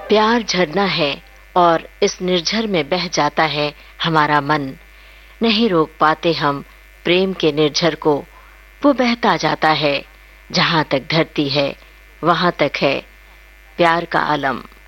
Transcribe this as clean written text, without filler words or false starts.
प्यार झरना है और इस निर्झर में बह जाता है हमारा मन। नहीं रोक पाते हम प्रेम के निर्झर को, वो बहता जाता है। जहां तक धरती है वहां तक है प्यार का आलम।